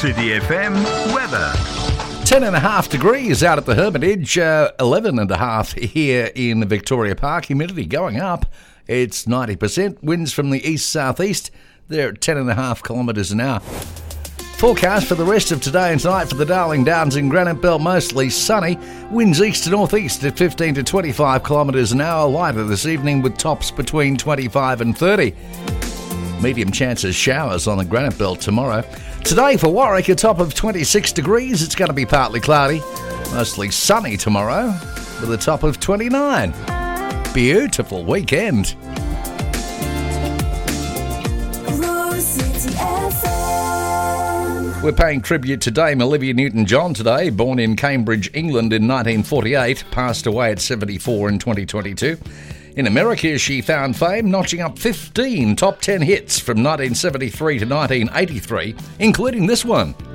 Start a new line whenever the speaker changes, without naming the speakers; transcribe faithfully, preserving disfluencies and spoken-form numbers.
City F M weather.
Ten and a half degrees out at the Hermitage, uh, eleven and a half here in Victoria Park. Humidity going up. It's ninety percent. Winds from the east-southeast. They're at ten and a half kilometres an hour. Forecast for the rest of today and tonight for the Darling Downs and Granite Belt, mostly sunny. Winds east to northeast at fifteen to twenty-five kilometres an hour. Lighter this evening with tops between twenty-five and thirty. Medium chances showers on the Granite Belt tomorrow. Today for Warwick, a top of twenty-six degrees. It's going to be partly cloudy. Mostly sunny tomorrow with a top of twenty-nine. Beautiful weekend. We're paying tribute to Dame Olivia Newton-John today, born in Cambridge, England in nineteen forty-eight, passed away at seventy-four in twenty twenty-two. In America, she found fame, notching up fifteen top ten hits from nineteen seventy-three to nineteen eighty-three, including this one.